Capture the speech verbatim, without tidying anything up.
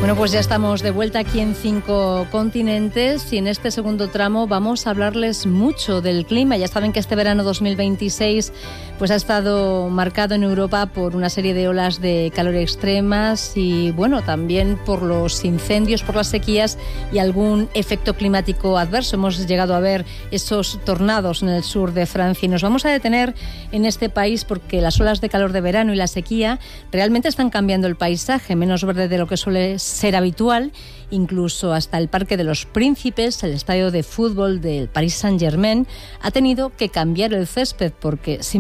Bueno, pues ya estamos de vuelta aquí en Cinco Continentes y en este segundo tramo vamos a hablarles mucho del clima. Ya saben que este verano dos mil veintiséis pues ha estado marcado en Europa por una serie de olas de calor extremas y bueno, también por los incendios, por las sequías y algún efecto climático adverso. Hemos llegado a ver esos tornados en el sur de Francia y nos vamos a detener en este país porque las olas de calor de verano y la sequía realmente están cambiando el paisaje, menos verde de lo que suele ser habitual, incluso hasta el Parque de los Príncipes, el estadio de fútbol del Paris Saint-Germain, ha tenido que cambiar el césped porque